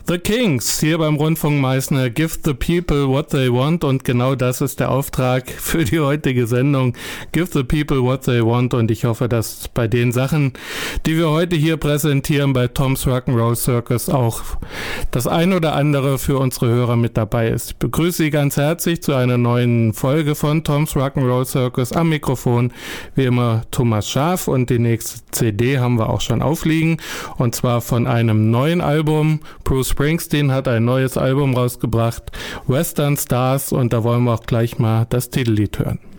The Kings, hier beim Rundfunk Meißner, Give the people what they want, und genau das ist der Auftrag für die heutige Sendung. Give the people what they want, und ich hoffe, dass bei den Sachen, die wir heute hier präsentieren bei Tom's Rock'n'Roll Circus, auch das ein oder andere für unsere Hörer mit dabei ist. Ich begrüße Sie ganz herzlich zu einer neuen Folge von Tom's Rock'n'Roll Circus. Am Mikrofon wie immer Thomas Schaaf, und die nächste CD haben wir auch schon aufliegen, und zwar von einem neuen Album. Bruce Springsteen hat ein neues Album rausgebracht, Western Stars, und da wollen wir auch gleich mal das Titellied hören.